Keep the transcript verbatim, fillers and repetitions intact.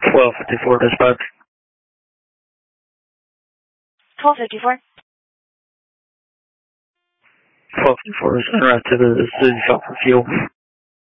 twelve fifty-four dispatch. twelve fifty-four. twelve fifty-four is interactive as the city shop for fuel.